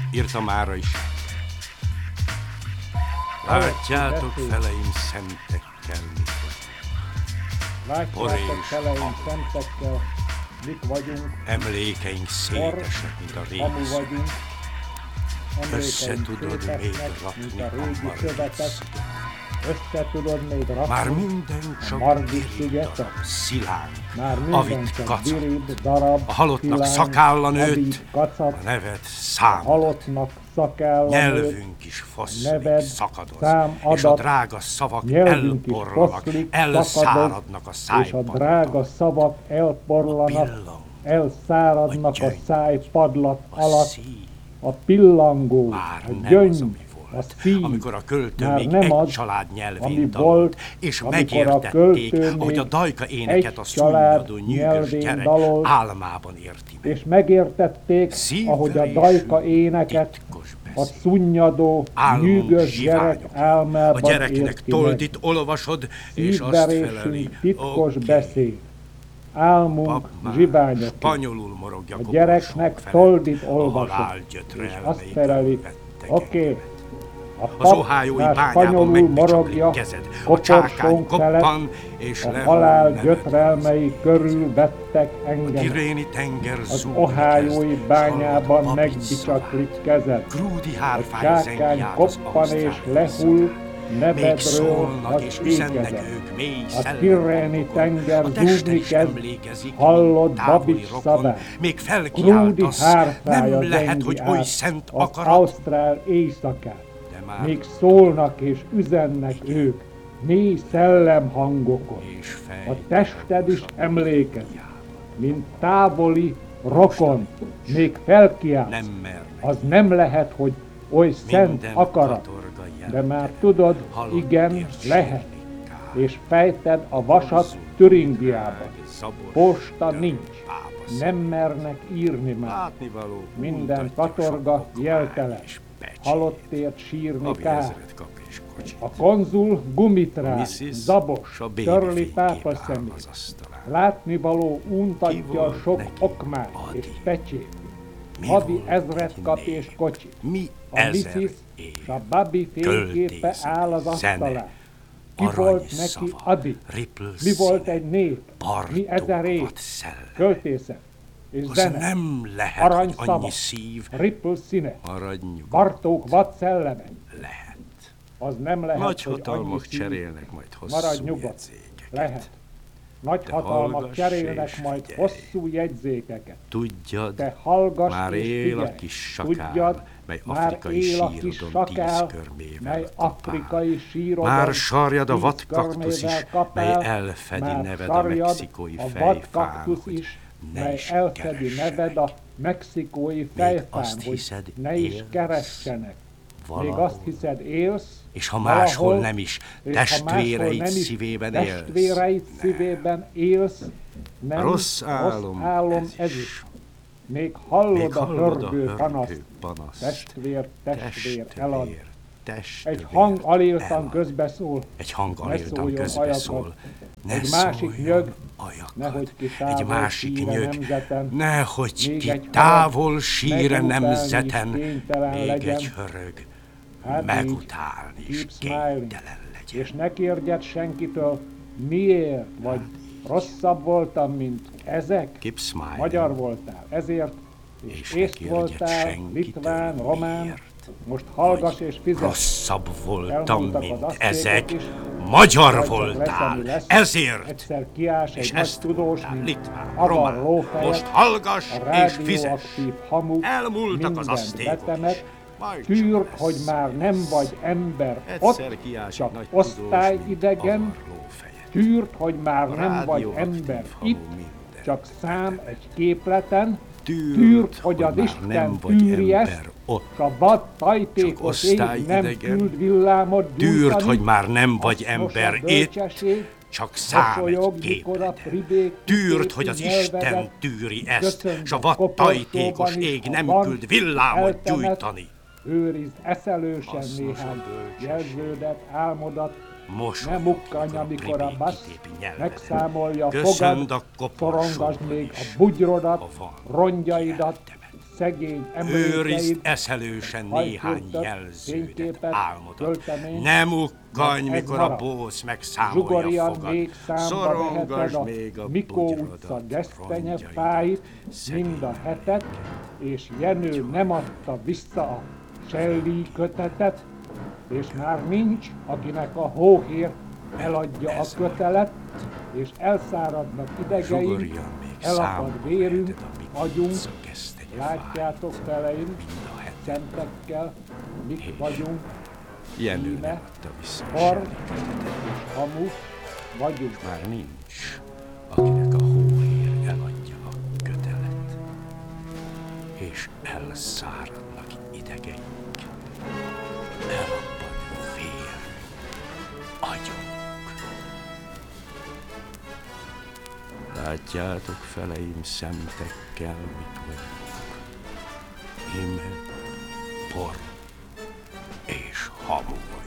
írta mára is. Látjátok, feleim szentekkel, mik vagyunk. Látjátok, feleim szentekkel, mik vagyunk. Emlékeink szétesek, mint a régi vagyunk. Össze tudod még rakni a Margit. Össze tudod még rakni. Már minden csak Margit darab, szilánk, már minden avit csak kacag. birid, darab, A halottnak szilánk, szakálla nőtt, avit, kacag, a neved a szám. halottnak szakálla nőtt, Nyelvünk is foszlik, neved, szakadoz, szám, és a adat, drága szavak nyelvünk is elporlanak, foszlik, elszáradnak a és a szájpadon. drága szavak elporlanak, elszáradnak a szájpadlat alatt, a pillangó, Már a nem gyöngy, az, ami a volt, szív, amikor a költő már még nem egy az, család ami nyelvén volt, dalolt, és amikor a megértették, költő ahogy a még dajka éneket a egy család szunnyadó nyűgös nyelvén gyerek dalolt, álmában érti meg. és megértették, ahogy a dajka éneket a szunnyadó, nyűgös gyerek álmában A gyereknek érti meg. toldit olvasod, és azt feleli. Szívverésünk titkos beszéd, álmunk zsiványok. Spanyolul morogja A gyereknek toldit olvasod, és azt feleli. Oké, a az pap ohájói már bányában spanyolul megbicsaklik morogja, kezed, a csákány koporsónk felett, koppan, és a lehull halál nevetve. gyötrelmei körül vettek engem. Tiréni tenger Az zúgni ohájói kezd, bányában hallod megbicsaklik kezed. Grúdi A hárfány zengi csákány át az koppan és ausztrál lehull, éjszakán. Még nevedről szólnak az és üzennek ékezet. ők mély A szellemi tirreni hangokon. tenger A teste zúgni is kezd, emlékezik, hallod mint távoli Babics rokon. szavát. Még Grúdi felkiáltasz, hárfája nem lehet, zengi hogy oly át szent az akarat, ausztrál éjszakát. de már Még szólnak és üzennek ők mély szellemhangokon. és A tested is emlékezik, mint távoli rokon, még felkiáltsz. nem mernek. Az nem lehet, hogy oly szent Minden akarat, katorga de már jelentett, tudod, halott igen, ért lehet. sírni kár. És fejted a vasat Hozzuk Türingiában. drág, zabos, Posta dörög, nincs, pápasz. nem mernek írni már. Látnivaló, Minden mutatja katorga sok okmány jeltelen, és pecsét. halottért sírni Havi kár. ezred kap és kocsit. A konzul gumitrál, Mrs. zabos, S a bébi törli fénykép áll pápaszemét. az asztalán. Látnivaló Ki untatja volt sok neki okmány Adi? és pecsét. Mi Havi volt ezret neki kap még? és kocsit. Mi A ezer Mrs. év? s a Babi fényképe Költészet, áll az zene, asztalán. Ki arany volt neki szava, Adi? ripple Mi volt színe, egy nép? Mi ezer év? Bartók szellem. Költészet és Az zene. nem lehet, hogy Aranyszava, annyi szív, ripple színe, arany Bartók vad szelleme. lehet. Az nem lehet, Nagy hogy hatalmak annyi szív. cserélnek majd Maradj hosszú nyugodt. jegyzékeket. Lehet. Nagy Te hatalmak hallgass cserélnek és majd figyelj. hosszú jegyzékeket. Tudjad, Te hallgass már és él figyelj. a kis sakál, Tudjad, mely már afrikai él a kis sírodon sakál, 10 körmével mely kapál. afrikai sírodon Már sarjad a 10 vadkaktusz is, körmével kapál, mely elfedi már neved a sarjad mexikói a fejfán, vadkaktusz hogy is, ne mely is elfedi keressenek. neved a mexikói fejfán, azt hogy hiszed, ne is élsz keressenek. Még valahol. azt hiszed, élsz, És ha máshol valahol, nem is, és ha máshol testvéreid nem is, szívében élsz. testvéreid szívében élsz, nem Rossz álom ez is. Még hallod a hörgő panaszt, panaszt. testvér elad. Testvér Egy hang aléltan elad. közbeszól, Egy hang ne aléltan szóljon közbeszól. ajakat. Ne Egy másik szóljon nyög, ajakat. nehogy ki Egy távol másik síre nyög, nemzeten. nehogy Még ki egy távol harag, síre megutálni is nemzeten, kénytelen még legyen. egy hörög, Hát így, megutálni is keep smiling. kénytelen legyen. És ne kérdjed senkitől, miért, vagy rosszabb voltam, mint ezek? Keep smiling. Magyar voltál, ezért, És és ne észt kérdjed voltál, senkitől, litván, román, miért. most hallgass és fizes. Rosszabb voltam, Elmúltak mint az aztékok ezek. is, Magyar vagy csak voltál, lesz, ami lesz. ezért. Egyszer kiás És egy nagy ezt tudós, mondtál, mint litván, avar román. lófejet, Most hallgass a és fizes. rádióaktív hamu Elmúltak az mindent aztékok betemet, is. Majd tűrd, csak hogy lesz. már nem vagy ember Egyszer ott, kiás csak egy nagy tudós, osztályidegen, mint avarlófejet. tűrd, hogy már nem vagy Rádióaktív ember hamu itt, minden csak szám egy képleten, Tűrd, hogy az már Isten nem vagy tűri ember ezt, ott. s a vad tajtékos ég nem osztályidegen. küld villámot Tűrd, gyújtani, hogy már nem vagy hasznos a ember itt, bölcsesség, csak szám mosolyog, egy mikor a képleten. pribék Tűrd, hogy az nyelvedet Isten tűri ezt, köszönd s a a vad koporsóban tajtékos is, ég ha nem van, küld villámot eltemet, gyújtani. Őrizd eszelősen Hasznos a néhány bölcsesség. jelződet, álmodat, Mosolyog, ne mukkanj, amikor a pribék bassz kitépi nyelvedet. megszámolja Köszönd fogad, a koporsóban szorongasd még is, a bugyrodat, ha van, rongyaidat, eltemet. szegény Őrizd emlékeid, eszelősen néhány hajfürtöt, jelződet, fényképet, álmodat. költeményt, Ne mukkanj, mert ez mikor a marad. bósz megszámolja Zsugorian fogad. még számba Szorongasd veheted még a a Mikó bugyrodat, utca gesztenye rongyaidat, fáit, szegény mind a hetet, és Jenő nem adta vissza a Shelley kötetet, és már nincs, akinek a hóhér eladja a kötelet, és elszáradnak idegeink, Zsugorian még elakad számba vérünk, veheted a Mikó agyunk, utca gesztenye látjátok fáit, teleim, mind a hetet. szemtekkel, mik vagyunk, Jenő íme, nem adta vissza a har Shelley kötetet. és hamu vagyunk. Már nincs, akinek a hóhér eladja a kötelet, és elszáradnak idegeink, elapad vér, agyunk. Látjátok, feleim, szemtekkel, mit vagyunk. Íme, por és hamu.